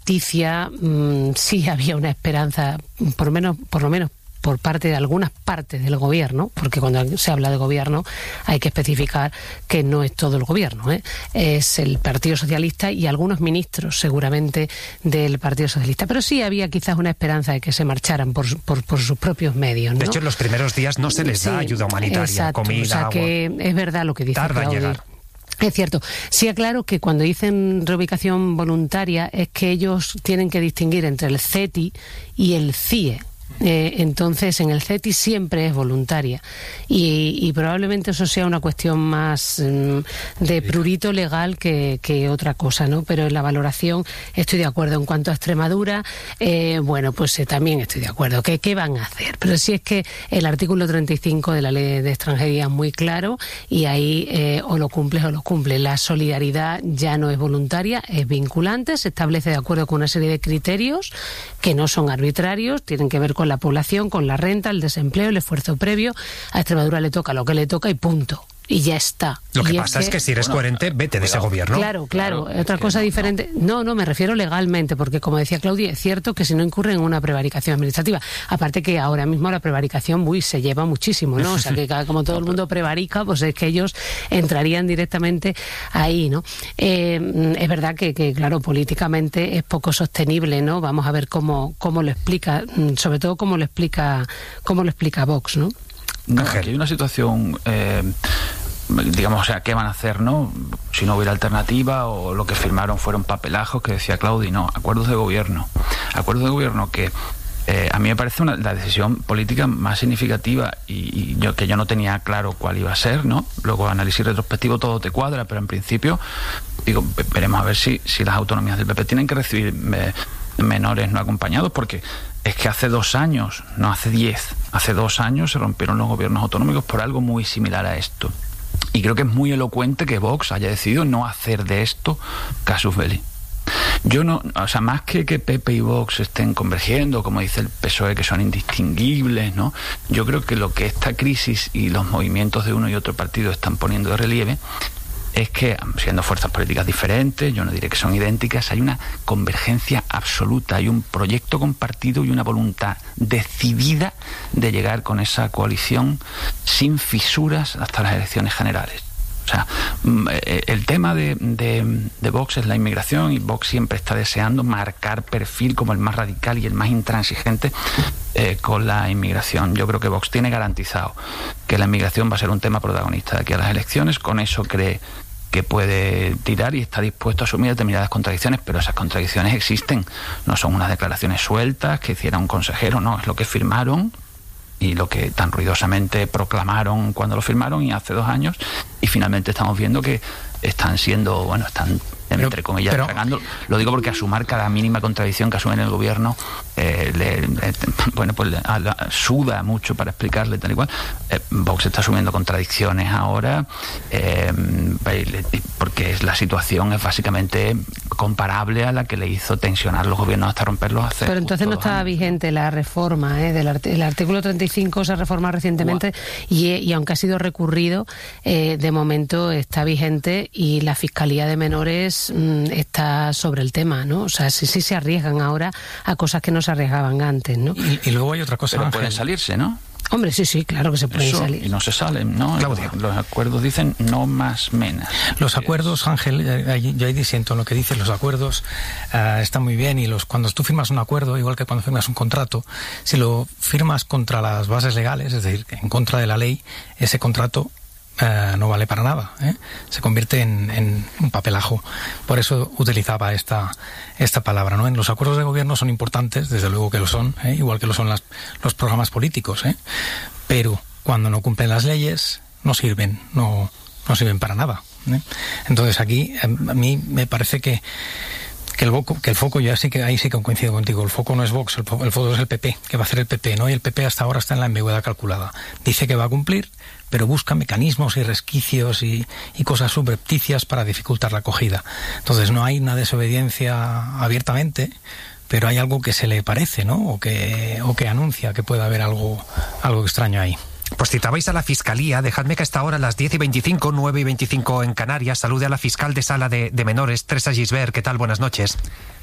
justicia sí había una esperanza, por lo menos por parte de algunas partes del gobierno, porque cuando se habla de gobierno hay que especificar que no es todo el gobierno, es el Partido Socialista y algunos ministros seguramente del Partido Socialista, pero sí había quizás una esperanza de que se marcharan por sus propios medios, ¿no? De hecho, en los primeros días no se les da ayuda humanitaria, exacto, comida, o sea, agua. que es verdad lo que dice Tarda en Claudio. llegar. Es cierto. Sí, aclaro que cuando dicen reubicación voluntaria es que ellos tienen que distinguir entre el CETI y el CIE. Entonces en el CETI siempre es voluntaria y probablemente eso sea una cuestión más de prurito legal que otra cosa, ¿no? Pero en la valoración estoy de acuerdo. En cuanto a Extremadura, bueno, pues también estoy de acuerdo. ¿Qué van a hacer? Pero sí es que el artículo 35 de la Ley de Extranjería es muy claro y ahí o lo cumples o lo cumples. La solidaridad ya no es voluntaria, es vinculante, se establece de acuerdo con una serie de criterios que no son arbitrarios, tienen que ver con la población, con la renta, el desempleo, el esfuerzo previo. A Extremadura le toca lo que le toca y punto. Y ya está. Lo que pasa es que si eres coherente, vete de ese gobierno. Claro. Otra cosa diferente. No, me refiero legalmente, porque como decía Claudia, es cierto que si no incurren en una prevaricación administrativa. Aparte que ahora mismo la prevaricación, se lleva muchísimo, ¿no? O sea, que como todo el mundo prevarica, pues es que ellos entrarían directamente ahí, ¿no? Es verdad que claro, políticamente es poco sostenible, ¿no? Vamos a ver cómo lo explica, sobre todo cómo lo explica Vox, ¿no? No, aquí hay una situación, digamos, o sea, ¿qué van a hacer, no? Si no hubiera alternativa o lo que firmaron fueron papelajos, que decía Claudio, no, acuerdos de gobierno que a mí me parece la decisión política más significativa y yo no tenía claro cuál iba a ser, ¿no? Luego análisis retrospectivo todo te cuadra, pero en principio, digo, veremos a ver si las autonomías del PP tienen que recibir menores no acompañados, porque es que hace 2 años, no hace 10, hace 2 años se rompieron los gobiernos autonómicos por algo muy similar a esto. Y creo que es muy elocuente que Vox haya decidido no hacer de esto casus belli. Yo no, o sea, más que PP y Vox estén convergiendo, como dice el PSOE, que son indistinguibles, ¿no? Yo creo que lo que esta crisis y los movimientos de uno y otro partido están poniendo de relieve es que, siendo fuerzas políticas diferentes, yo no diré que son idénticas, hay una convergencia absoluta, hay un proyecto compartido y una voluntad decidida de llegar con esa coalición sin fisuras hasta las elecciones generales. O sea, el tema de Vox es la inmigración y Vox siempre está deseando marcar perfil como el más radical y el más intransigente con la inmigración. Yo creo que Vox tiene garantizado que la inmigración va a ser un tema protagonista de aquí a las elecciones, con eso cree que puede tirar y está dispuesto a asumir determinadas contradicciones, pero esas contradicciones existen, no son unas declaraciones sueltas que hiciera un consejero, no, es lo que firmaron y lo que tan ruidosamente proclamaron cuando lo firmaron y hace 2 años, y finalmente estamos viendo que están siendo, bueno, están entre comillas tragando. Lo digo porque asumir cada mínima contradicción que asumen el gobierno suda mucho para explicarle tal y cual. Vox está asumiendo contradicciones ahora porque la situación es básicamente comparable a la que le hizo tensionar los gobiernos hasta romperlos hace. Pero entonces no estaba vigente la reforma, el artículo 35 se reformó recientemente y aunque ha sido recurrido, de momento está vigente y la Fiscalía de Menores está sobre el tema, ¿no? O sea, sí se arriesgan ahora a cosas que no se arriesgaban antes, ¿no? Y luego hay otra cosa, pero Ángel. Pueden salirse, ¿no? Hombre, sí, claro que se pueden salir. Y no se salen, ¿no? Claudia. Los acuerdos dicen no más menos. Los acuerdos, Ángel, yo ahí disiento en lo que dices, los acuerdos están muy bien y cuando tú firmas un acuerdo, igual que cuando firmas un contrato, si lo firmas contra las bases legales, es decir, en contra de la ley, ese contrato no vale para nada, se convierte en un papelajo. Por eso utilizaba esta palabra, ¿no? En los acuerdos de gobierno son importantes, desde luego que lo son, igual que lo son los programas políticos, pero cuando no cumplen las leyes no sirven para nada, Entonces aquí a mí me parece que el foco, yo ahí sí que coincido contigo, el foco no es Vox, el foco es el PP, que va a hacer el PP, ¿no? Y el PP hasta ahora está en la ambigüedad calculada. Dice que va a cumplir, pero busca mecanismos y resquicios y cosas subrepticias para dificultar la acogida. Entonces no hay una desobediencia abiertamente, pero hay algo que se le parece, ¿no? O que anuncia que puede haber algo extraño ahí. Pues citabais a la Fiscalía, dejadme que a esta hora, a las 10:25, 9:25 en Canarias, salude a la fiscal de Sala de Menores, Teresa Gisbert. ¿Qué tal? Buenas noches.